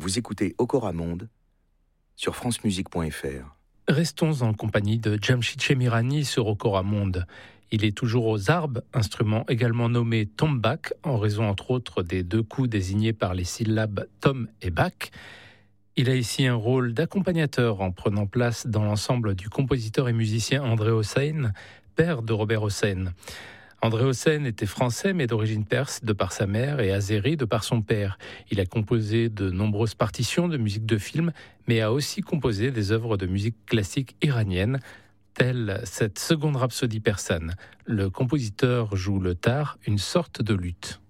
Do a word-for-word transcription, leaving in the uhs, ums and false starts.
Vous écoutez Okora Monde sur francemusique point f r. Restons en compagnie de Djamchid Chemirani sur Okora Monde. Il est toujours aux arbes, instrument également nommé tombak, en raison entre autres des deux coups désignés par les syllabes tom et bak. Il a ici un rôle d'accompagnateur en prenant place dans l'ensemble du compositeur et musicien André Hossein, père de Robert Hossein. André Hossein était français mais d'origine perse de par sa mère et azéri de par son père. Il a composé de nombreuses partitions de musique de film, mais a aussi composé des œuvres de musique classique iranienne, telle cette seconde rhapsodie persane. Le compositeur joue le tar, une sorte de luth.